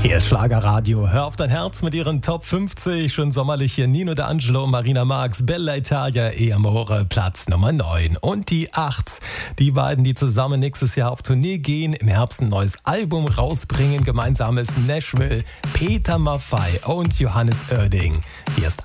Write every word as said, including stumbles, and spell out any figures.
Hier ist Schlagerradio. Hör auf dein Herz mit ihren Top fünfzig. Schon sommerlich hier Nino D'Angelo, Marina Marx, Bella Italia, E Amore, Platz Nummer neun. Und die acht. Die beiden, die zusammen nächstes Jahr auf Tournee gehen, im Herbst ein neues Album rausbringen. Gemeinsames Nashville, Peter Maffay und Johannes Oerding. Hier ist